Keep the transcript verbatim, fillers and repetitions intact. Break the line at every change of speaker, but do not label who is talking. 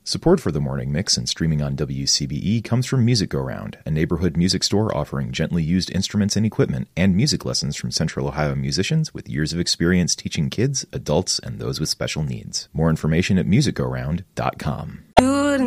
Support for the Morning Mix and streaming on W C B E comes from Music Go Round, a neighborhood music store offering gently used instruments and equipment and music lessons from Central Ohio musicians with years of experience teaching kids, adults, and those with special needs. More information at music go round dot com.